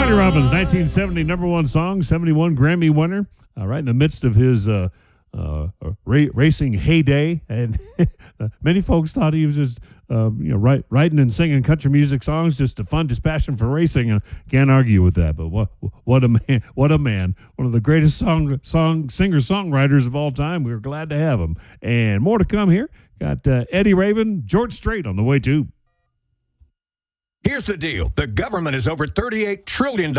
Johnny Robbins, 1970 number one song, 71 Grammy winner. Right in the midst of his racing heyday, and many folks thought he was just writing and singing country music songs just to fund his passion for racing, and can't argue with that. But what a man! What a man! One of the greatest singer songwriters of all time. We were glad to have him, and more to come here. Got Eddie Raven, George Strait on the way too. Here's the deal. The government is over $38 trillion